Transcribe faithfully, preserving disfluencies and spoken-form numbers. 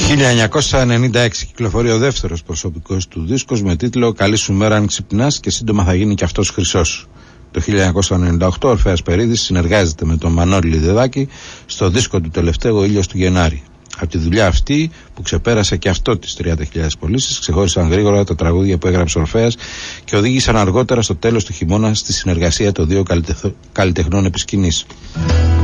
χίλια εννιακόσια ενενήντα έξι κυκλοφορεί ο δεύτερος προσωπικός του δίσκος με τίτλο «Καλή σου μέρα αν ξυπνάς και σύντομα θα γίνει και αυτός χρυσός». Το χίλια εννιακόσια ενενήντα οκτώ ο Ορφέας Περίδης συνεργάζεται με τον Μανώλη Λιδεδάκη στο δίσκο του τελευταίου «Ο ήλιος του Γενάρη». Από τη δουλειά αυτή, που ξεπέρασε και αυτό τις τριάντα χιλιάδες πωλήσεις, ξεχώρισαν γρήγορα τα τραγούδια που έγραψε ο Ορφέας και οδήγησαν αργότερα στο τέλος του χειμώνα στη συνεργασία των δύο καλλιτεχνών επί σκηνής.